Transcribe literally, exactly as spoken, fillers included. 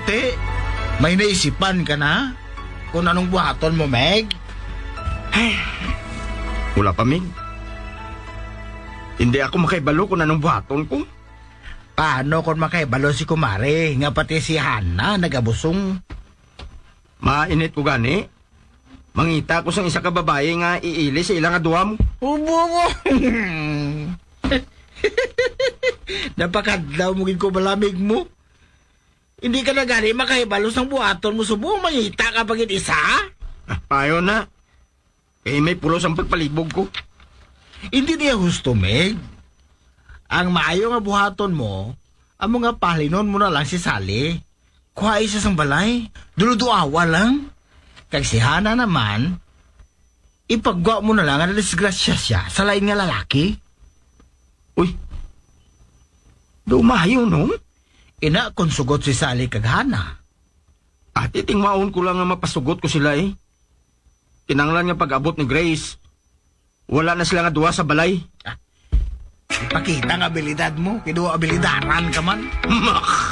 Ante, may naisipan ka na? Kung anong buhaton mo, Meg? Wala pa, Mig. Hindi ako makaibalo kung anong buhaton ko. Paano kung makaibalo si Kumare? Nga pati si Hana nagabusong. Mainit ko gani. Mangita ko sa isa ka babae nga iili sa ilang aduwa mo. Ubo mo! Napakadlaw mo ko malamig mo. Hindi ka na gani makaibalos ng buhaton mo subo. Mangita ka pagit isa? Ah, payo na. Eh, may pulos ang pagpalibog ko. Hindi niya husto, Meg. Ang maayo nga buhaton mo, ang mga palinon mo na lang si Sally. Kuha isa sang balay. Duluduawa lang. Kag si Hana naman, ipagwa mo na lang ang disgrasya siya sa lain nga lalaki. Uy, dumayo no? Ina kung sugot si Sally kag Hana. At itingmaon ko lang nga mapasugot ko sila eh. Kinanglan nga pag-abot ni Grace. Wala na sila nga duwa sa balay. Ipakita ang abilidad mo. Kinuha abilidaran ka man.